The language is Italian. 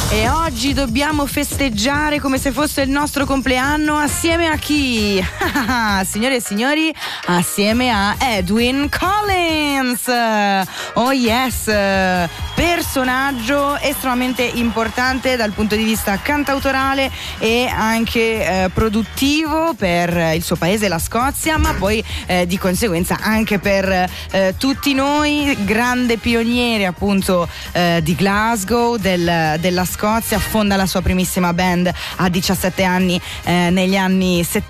E oggi dobbiamo festeggiare come se fosse il nostro compleanno assieme a chi? Signore e signori, assieme a Edwyn Collins. Oh yes, personaggio estremamente importante dal punto di vista cantautorale e anche produttivo per il suo paese, la Scozia, ma poi di conseguenza anche per tutti noi, grande pioniere appunto di Glasgow, della Scozia, fonda la sua primissima band a 17 anni negli anni 70.